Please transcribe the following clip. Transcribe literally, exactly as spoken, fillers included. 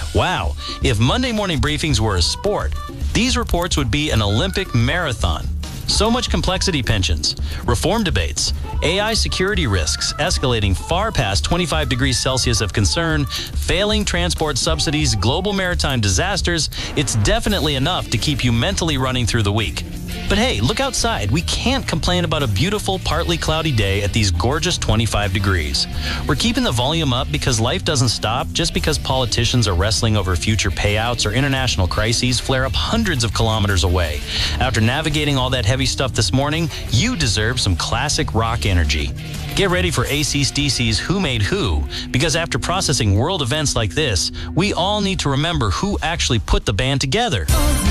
Wow, if Monday morning briefings were a sport, these reports would be an Olympic marathon. So much complexity pensions, reform debates, A I security risks escalating far past twenty-five degrees Celsius of concern, failing transport subsidies, global maritime disasters. It's definitely enough to keep you mentally running through the week. But hey, look outside. We can't complain about a beautiful, partly cloudy day at these gorgeous twenty-five degrees. We're keeping the volume up because life doesn't stop just because politicians are wrestling over future payouts or international crises flare up hundreds of kilometers away. After navigating all that heavy stuff this morning, you deserve some classic rock energy. Get ready for A C D C's Who Made Who, because after processing world events like this, we all need to remember who actually put the band together.